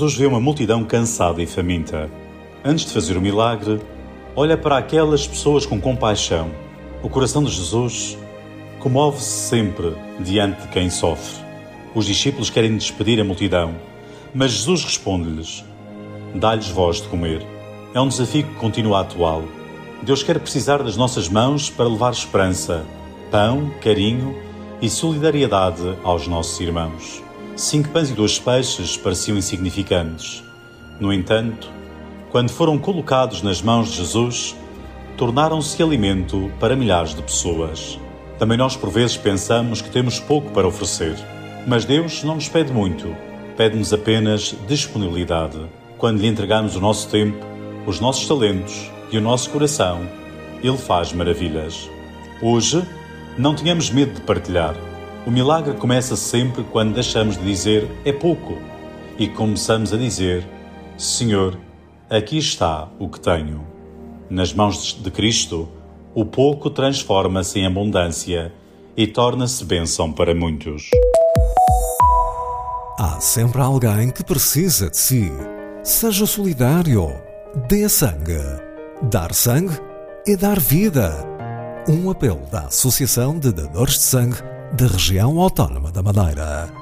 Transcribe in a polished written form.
Jesus vê uma multidão cansada e faminta. Antes de fazer o milagre, olha para aquelas pessoas com compaixão. O coração de Jesus comove-se sempre diante de quem sofre. Os discípulos querem despedir a multidão, mas Jesus responde-lhes: dá-lhes voz de comer. É um desafio que continua atual. Deus quer precisar das nossas mãos para levar esperança, pão, carinho e solidariedade aos nossos irmãos. 5 pães e 2 peixes pareciam insignificantes. No entanto, quando foram colocados nas mãos de Jesus, tornaram-se alimento para milhares de pessoas. Também nós, por vezes, pensamos que temos pouco para oferecer. Mas Deus não nos pede muito. Pede-nos apenas disponibilidade. Quando lhe entregamos o nosso tempo, os nossos talentos e o nosso coração, Ele faz maravilhas. Hoje, não tenhamos medo de partilhar. O milagre começa sempre quando deixamos de dizer é pouco e começamos a dizer: Senhor, aqui está o que tenho. Nas mãos de Cristo, o pouco transforma-se em abundância e torna-se bênção para muitos. Há sempre alguém que precisa de si. Seja solidário. Dê sangue. Dar sangue é dar vida. Um apelo da Associação de Dadores de Sangue da Região Autónoma da Madeira.